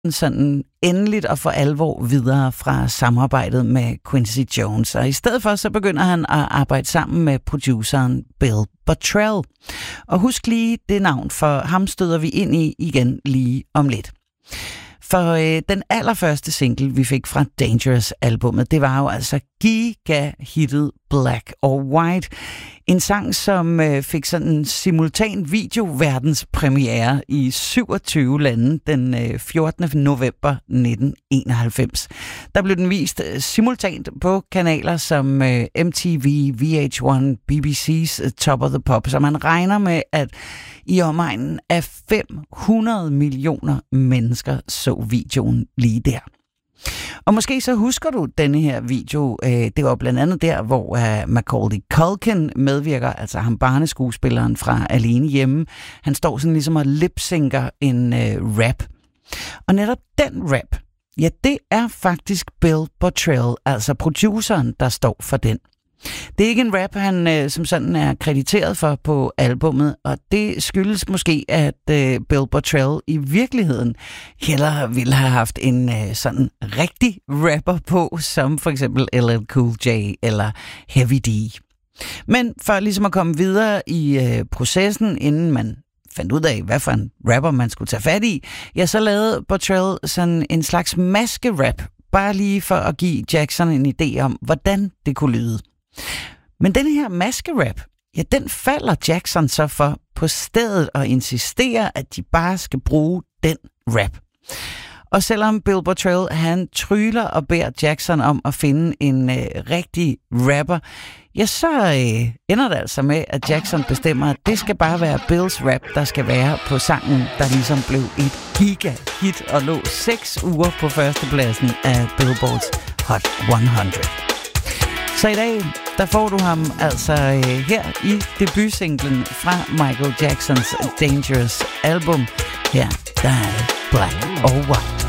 sådan endeligt og for alvor videre fra samarbejdet med Quincy Jones. Og i stedet for, så begynder han at arbejde sammen med produceren Bill Bottrell. Og husk lige det navn, for ham støder vi ind i igen lige om lidt. For den allerførste single, vi fik fra Dangerous-albummet, det var jo altså giga-hittet Black or White. En sang, som fik sådan en simultan videoverdenspremiere i 27 lande den 14. november 1991. Der blev den vist simultant på kanaler som MTV, VH1, BBC's Top of the Pop, så man regner med, at i omegnen af 500 millioner mennesker så videoen lige der. Og måske så husker du denne her video. Det var blandt andet der, hvor Macaulay Culkin medvirker, altså ham barneskuespilleren fra Alene Hjemme. Han står sådan ligesom og lip-synker en rap. Og netop den rap, ja, det er faktisk Bill Bottrell, altså produceren, der står for den. Det er ikke en rap, han som sådan er krediteret for på albummet, og det skyldes måske, at Bill Bottrell i virkeligheden hellere ville have haft en sådan rigtig rapper på, som for eksempel LL Cool J eller Heavy D. Men for ligesom at komme videre i processen, inden man fandt ud af, hvad for en rapper man skulle tage fat i, ja, så lavede Bottrell sådan en slags maske-rap, bare lige for at give Jackson en idé om, hvordan det kunne lyde. Men den her maskerap, ja, den falder Jackson så for på stedet og insisterer, at de bare skal bruge den rap. Og selvom Bill Bottrell, han tryller og beder Jackson om at finde en rigtig rapper, ja, så ender det altså med, at Jackson bestemmer, at det skal bare være Bills rap, der skal være på sangen, der ligesom blev et giga-hit og lå 6 uger på førstepladsen af Billboards Hot 100. Så i dag, der får du ham altså her i debutsinglen fra Michael Jacksons Dangerous album. Her, der er det Black or White.